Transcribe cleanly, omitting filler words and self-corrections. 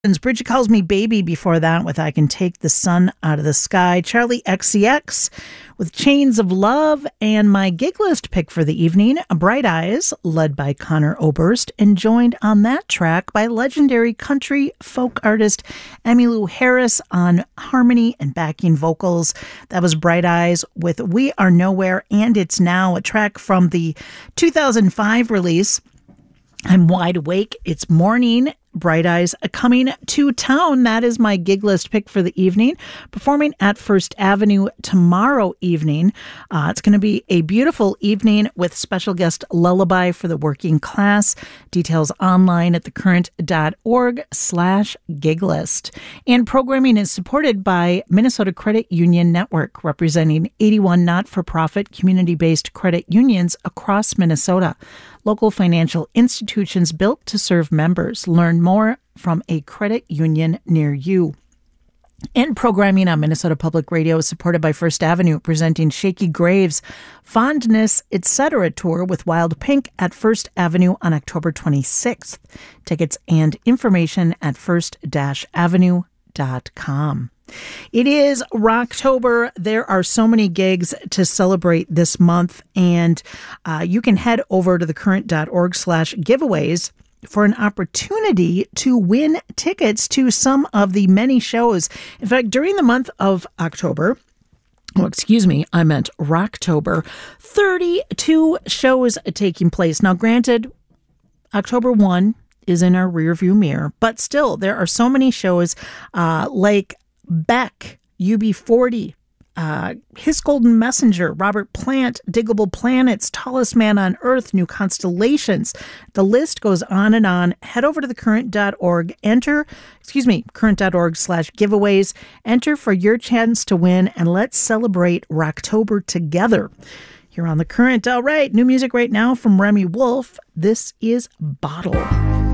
Bridget Calls Me Baby before that with I Can Take the Sun Out of the Sky. Charlie XCX with Chains of Love. And my gig list pick for the evening, Bright Eyes, led by Connor Oberst, and joined on that track by legendary country folk artist Emmylou Harris on harmony and backing vocals. That was Bright Eyes with We Are Nowhere and It's Now, a track from the 2005 release I'm Wide Awake, It's Morning. Bright Eyes coming to town. That is my gig list pick for the evening. Performing at First Avenue tomorrow evening. It's going to be a beautiful evening with special guest Lullaby for the Working Class. Details online at thecurrent.org/gig list. And programming is supported by Minnesota Credit Union Network, representing 81 not-for-profit community-based credit unions across Minnesota. Local financial institutions built to serve members. Learn more from a credit union near you. And programming on Minnesota Public Radio is supported by First Avenue, presenting Shaky Graves' Fondness, Etc. tour with Wild Pink at First Avenue on October 26th. Tickets and information at first-avenue.com. It is Rocktober. There are so many gigs to celebrate this month, and you can head over to thecurrent.org/giveaways for an opportunity to win tickets to some of the many shows. In fact, during the month of October, I meant Rocktober, 32 shows taking place. Now, granted, October 1 is in our rearview mirror, but still, there are so many shows like Beck, UB40, His Golden Messenger, Robert Plant, Diggable Planets, Tallest Man on Earth, New Constellations. The list goes on and on. Head over to thecurrent.org, current.org/giveaways. Enter for your chance to win, and let's celebrate Rocktober together here on The Current. All right, new music right now from Remy Wolf. This is Bottle.